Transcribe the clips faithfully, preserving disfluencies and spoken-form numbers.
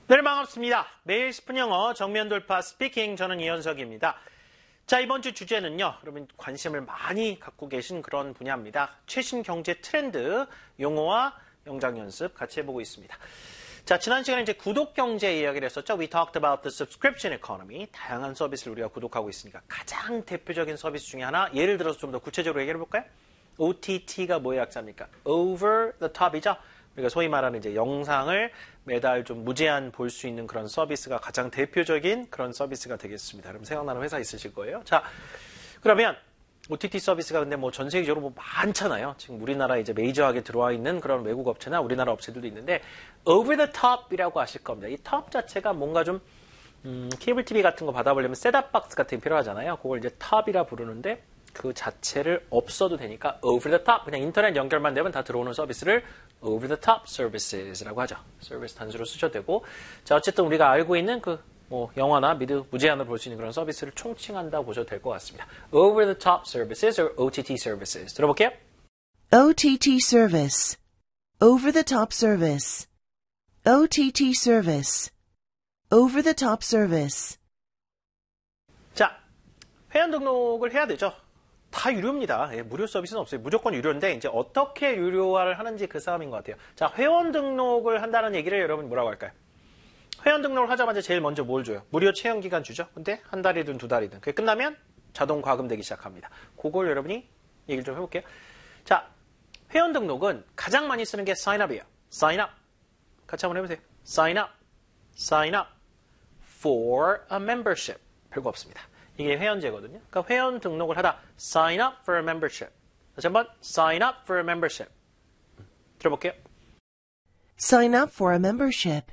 네, 반갑습니다. 매일 십 분 영어 정면 돌파 스피킹, 저는 이현석입니다. 자, 이번 주 주제는요, 여러분 관심을 많이 갖고 계신 그런 분야입니다. 최신 경제 트렌드, 용어와 영작 연습 같이 해보고 있습니다. 자, 지난 시간에 이제 구독 경제 이야기를 했었죠. We talked about the subscription economy. 다양한 서비스를 우리가 구독하고 있으니까 가장 대표적인 서비스 중에 하나, 예를 들어서 좀 더 구체적으로 얘기해 볼까요? 오티티가 뭐의 약자입니까? Over the top이죠. 우리가 소위 말하는 이제 영상을 매달 좀 무제한 볼 수 있는 그런 서비스가 가장 대표적인 그런 서비스가 되겠습니다. 여러분 생각나는 회사 있으실 거예요. 자, 그러면 오티티 서비스가 근데 뭐 전 세계적으로 뭐 많잖아요. 지금 우리나라에 이제 메이저하게 들어와 있는 그런 외국 업체나 우리나라 업체들도 있는데 over the top이라고 아실 겁니다. 이 top 자체가 뭔가 좀 음, 케이블 티비 같은 거 받아보려면 셋업박스 같은 게 필요하잖아요. 그걸 이제 top이라 부르는데 그 자체를 없어도 되니까 over the top, 그냥 인터넷 연결만 되면 다 들어오는 서비스를 over the top services라고 하죠. 서비스 단수로 쓰셔도 되고, 자 어쨌든 우리가 알고 있는 그 뭐 영화나 미드 무제한으로 볼 수 있는 그런 서비스를 총칭한다고 보셔도 될 것 같습니다. Over the top services or 오티티 services. 들어볼게요. 오티티 service. Over the top service. 오티티 service. Over the top service. 자, 회원 등록을 해야 되죠. 다 유료입니다. 예, 무료 서비스는 없어요. 무조건 유료인데 이제 어떻게 유료화를 하는지 그 싸움인 것 같아요. 자, 회원 등록을 한다는 얘기를 여러분 뭐라고 할까요? 회원 등록을 하자마자 제일 먼저 뭘 줘요? 무료 체험 기간 주죠. 근데 한 달이든 두 달이든 그게 끝나면 자동 과금되기 시작합니다. 그걸 여러분이 얘기를 좀 해볼게요. 자, 회원 등록은 가장 많이 쓰는 게 sign up이에요. sign up. 같이 한번 해보세요. sign up. sign up for a membership. 별거 없습니다. 이게 회원제거든요. 그러니까 회원 등록을 하다 sign up for a membership. 다시 한번 sign up for a membership. 들어볼게요. Sign up for a membership.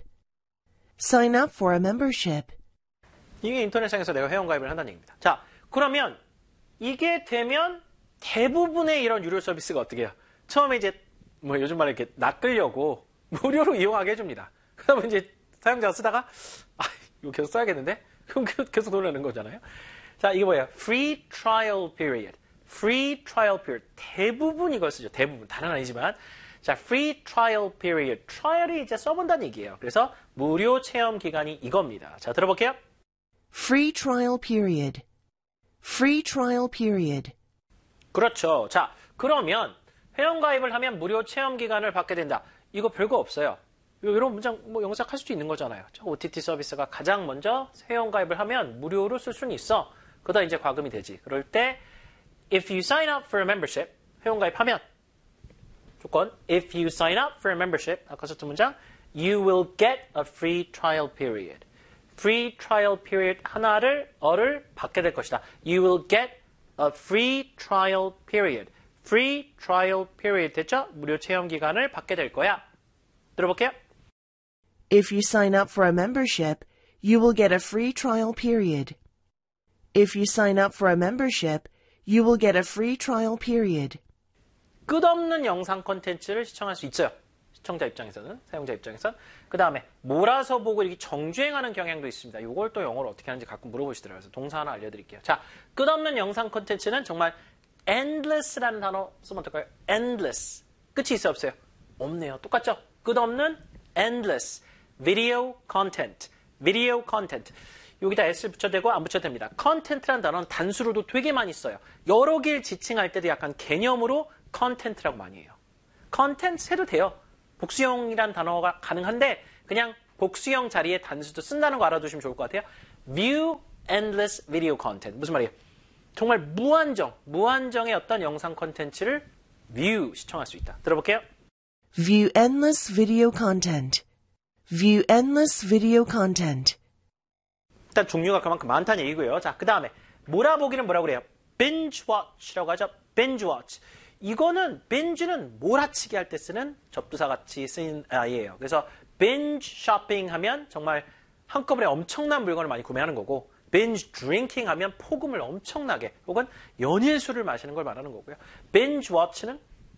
Sign up for a membership. 이게 인터넷상에서 내가 회원가입을 한다는 얘기입니다. 자, 그러면 이게 되면 대부분의 이런 유료 서비스가 어떻게 해요? 처음에 이제 뭐 요즘 말에 이렇게 낚으려고 무료로 이용하게 해줍니다. 그러면 이제 사용자가 쓰다가 아, 이거 계속 써야겠는데? 그럼 계속 놀라는 거잖아요. 자, 이게 뭐예요? Free trial period. Free trial period. 대부분 이걸 쓰죠. 대부분. 다는 아니지만. 자, free trial period. trial이 이제 써본다는 얘기예요. 그래서 무료 체험 기간이 이겁니다. 자, 들어볼게요. Free trial period. Free trial period. 그렇죠. 자, 그러면 회원가입을 하면 무료 체험 기간을 받게 된다. 이거 별거 없어요. 이런 문장, 뭐, 영작 할 수도 있는 거잖아요. 오티티 서비스가 가장 먼저 회원가입을 하면 무료로 쓸 수는 있어. 그러다 이제 과금이 되지. 그럴 때, if you sign up for a membership, 회원가입하면, 조건, if you sign up for a membership, 아까 썼던 문장, you will get a free trial period. free trial period 하나를, 어를 받게 될 것이다. You will get a free trial period. free trial period 됐죠? 무료 체험 기간을 받게 될 거야. 들어볼게요. If you sign up for a membership, you will get a free trial period. If you sign up for a membership, you will get a free trial period. 끝없는 영상 콘텐츠를 시청할 수 있어요. 시청자 입장에서는, 사용자 입장에서는. 그 다음에 몰아서 보고 이렇게 정주행하는 경향도 있습니다. 이걸 또 영어로 어떻게 하는지 가끔 물어보시더라고요. 그래서 동사 하나 알려드릴게요. 자, 끝없는 영상 콘텐츠는 정말 endless라는 단어 쓰면 어떨까요? endless. 끝이 있어요, 없어요? 없네요. 똑같죠? 끝없는 endless. video content. video content. 여기다 s를 붙여도 되고 안 붙여도 됩니다. content라는 단어는 단수로도 되게 많이 써요. 여러 개를 지칭할 때도 약간 개념으로 content라고 많이 해요. content 해도 돼요. 복수형이라는 단어가 가능한데 그냥 복수형 자리에 단수도 쓴다는 거 알아두시면 좋을 것 같아요. view endless video content. 무슨 말이에요? 정말 무한정, 무한정의 어떤 영상 콘텐츠를 view, 시청할 수 있다. 들어볼게요. View endless video content. View endless video content. 일단 종류가 그만큼 많다는 얘기고요. 자, 그 다음에 몰아보기는 뭐라고 그래요? binge watch라고 하죠. binge watch. 이거는 binge는 몰아치기 할 때 쓰는 접두사 같이 쓰인 아이예요. 그래서 binge shopping 하면 정말 한꺼번에 엄청난 물건을 많이 구매하는 거고 binge drinking 하면 폭음을 엄청나게 혹은 연일 술을 마시는 걸 말하는 거고요. binge watch는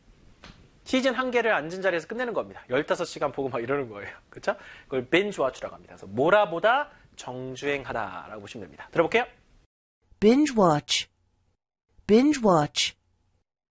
시즌 한 개를 앉은 자리에서 끝내는 겁니다. 열다섯 시간 보고 막 이러는 거예요. 그렇죠? 그걸 binge watch라고 합니다. 그래서 몰아보다 정주행하다라고 보시면 됩니다. 들어볼게요. Binge watch. Binge watch.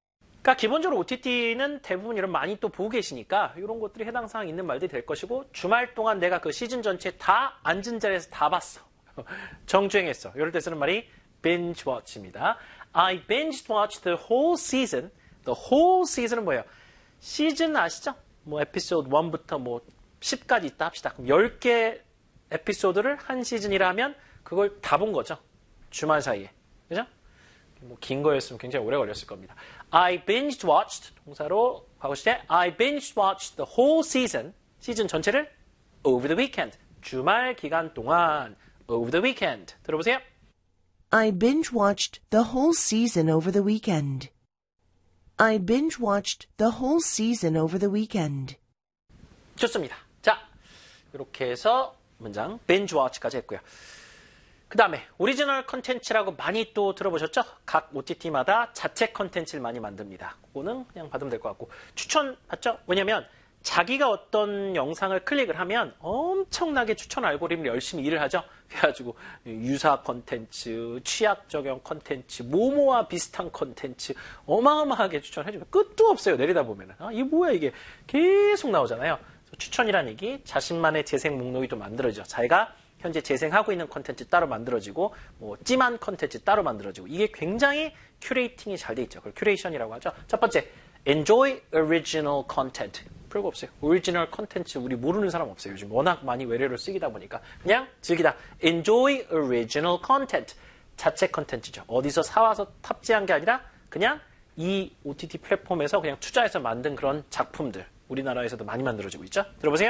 그러니까 기본적으로 오티티는 대부분 이런 많이 또 보고 계시니까 이런 것들이 해당 사항 있는 말들이 될 것이고 주말 동안 내가 그 시즌 전체 다 앉은 자리에서 다 봤어. 정주행했어. 이럴 때 쓰는 말이 binge watch입니다. I binge watched the whole season. The whole season은 뭐예요? 시즌 아시죠? 뭐 에피소드 일부터 뭐 십까지 있다 합시다. 그럼 열 개 에피소드를 한 시즌이라 하면 그걸 다 본 거죠. 주말 사이에. 그죠? 뭐 긴 거였으면 굉장히 오래 걸렸을 겁니다. I binge watched 동사로 과거 시제 I binge watched the whole season. 시즌 전체를 over the weekend. 주말 기간 동안 over the weekend. 들어보세요. I binge watched the whole season over the weekend. I binge watched the whole season over the weekend. 좋습니다. 자, 이렇게 해서 문장 binge watch까지 했고요. 그 다음에 오리지널 컨텐츠라고 많이 또 들어보셨죠? 각 오티티마다 자체 컨텐츠를 많이 만듭니다. 그거는 그냥 받으면 될 것 같고 추천 받죠? 왜냐면 자기가 어떤 영상을 클릭을 하면 엄청나게 추천 알고리즘을 열심히 일을 하죠. 그래가지고 유사 컨텐츠, 취약 적용 컨텐츠, 모모와 비슷한 컨텐츠 어마어마하게 추천해주면 끝도 없어요. 내리다 보면은 아, 이게 뭐야 이게 계속 나오잖아요. 추천이라는 얘기 자신만의 재생 목록이 또 만들어지죠. 자기가 현재 재생하고 있는 컨텐츠 따로 만들어지고 뭐 찜한 컨텐츠 따로 만들어지고 이게 굉장히 큐레이팅이 잘 돼 있죠. 그걸 큐레이션이라고 하죠. 첫 번째, enjoy original content. 별거 없어요. 오리지널 컨텐츠 우리 모르는 사람 없어요. 요즘 워낙 많이 외래로 쓰기다 보니까 그냥 즐기다. enjoy original content. 자체 컨텐츠죠. 어디서 사와서 탑재한 게 아니라 그냥 이 오티티 플랫폼에서 그냥 투자해서 만든 그런 작품들. 우리나라에서도 많이 만들어지고 있죠. 들어보세요.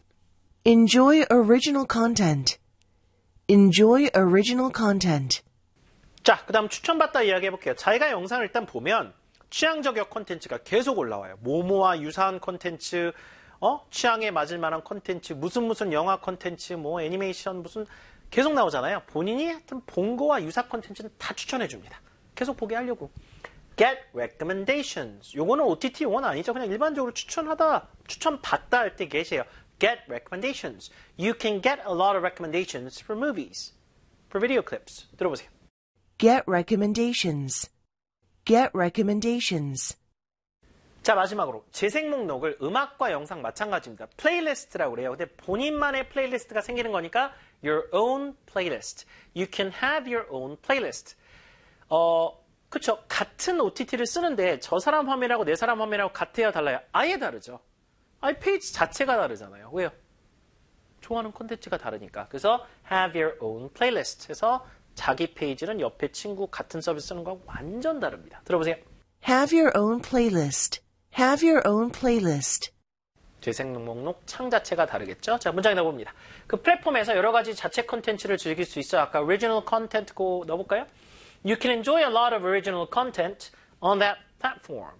Enjoy original content. Enjoy original content. 자, 그 다음 추천받다 이야기해볼게요. 자기가 영상을 일단 보면 취향 저격 콘텐츠가 계속 올라와요. 모모와 유사한 콘텐츠, 어? 취향에 맞을 만한 콘텐츠, 무슨 무슨 영화 콘텐츠, 뭐 애니메이션 무슨 계속 나오잖아요. 본인이 하여튼 본 거와 유사 콘텐츠는 다 추천해줍니다. 계속 보게 하려고. Get recommendations. 요거는 오티티 용어는 아니죠. 그냥 일반적으로 추천하다, 추천받다 할 때 계세요. Get recommendations. You can get a lot of recommendations for movies, for video clips. 들어보세요. Get recommendations. Get recommendations. 자, 마지막으로 재생 목록을 음악과 영상 마찬가지입니다. 플레이리스트라고 그래요. 근데 본인만의 플레이리스트가 생기는 거니까 your own playlist. You can have your own playlist. 어, 그쵸. 같은 오티티를 쓰는데 저 사람 화면하고 내 사람 화면하고 같아야 달라요? 아예 다르죠. 아예 페이지 자체가 다르잖아요. 왜요? 좋아하는 콘텐츠가 다르니까. 그래서 have your own playlist 해서 자기 페이지는 옆에 친구 같은 서비스 쓰는 거하고 완전 다릅니다. 들어보세요. Have your own playlist. Have your own playlist. 재생 목록 창 자체가 다르겠죠? 자, 문장에 넣어봅니다. 그 플랫폼에서 여러 가지 자체 콘텐츠를 즐길 수 있어요. 아까 original content 고 넣어볼까요? You can enjoy a lot of original content on that platform.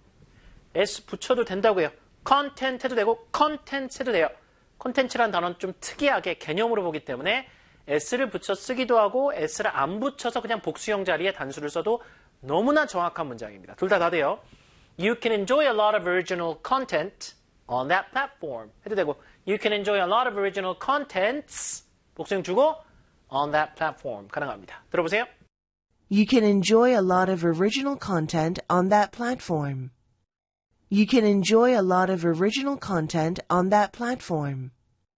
S 붙여도 된다고요. content 해도 되고 content 해도 돼요. 콘텐츠라는 단어는 좀 특이하게 개념으로 보기 때문에 S를 붙여 쓰기도 하고 S를 안 붙여서 그냥 복수형 자리에 단수를 써도 너무나 정확한 문장입니다. 둘 다 다 돼요. You can enjoy a lot of original content on that platform. 해도 되고 You can enjoy a lot of original contents 복수형 주고 on that platform 가능합니다. 들어보세요. You can enjoy a lot of original content on that platform. You can enjoy a lot of original content on that platform.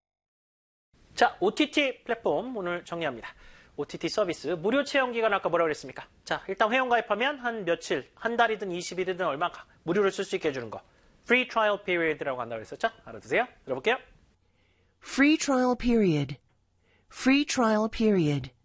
자, 오티티 플랫폼 오늘 정리합니다. 오티티 서비스 무료 체험 기간 아까 뭐라고 그랬습니까? 자, 일단 회원 가입하면 한 며칠, 한 달이든 이십 일이든 얼마 무료로 쓸 수 있게 해주는 거. Free trial period라고 한다고 했었죠? 알아두세요. 들어볼게요. Free trial period. Free trial period.